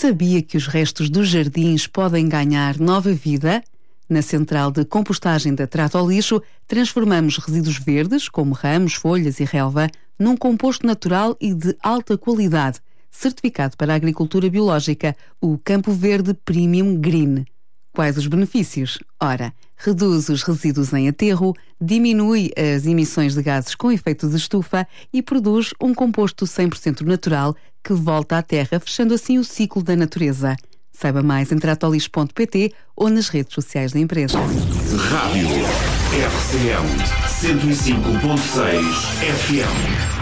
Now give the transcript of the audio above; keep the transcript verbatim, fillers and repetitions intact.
Sabia que os restos dos jardins podem ganhar nova vida? Na central de compostagem da Trata ao Lixo, transformamos resíduos verdes, como ramos, folhas e relva, num composto natural e de alta qualidade, certificado para a agricultura biológica, o Campo Verde Premium Green. Quais os benefícios? Ora, reduz os resíduos em aterro, diminui as emissões de gases com efeito de estufa e produz um composto cem por cento natural que volta à terra, fechando assim o ciclo da natureza. Saiba mais em trata ao lixo ponto pt ou nas redes sociais da empresa. Rádio R C M cento e cinco ponto seis F M.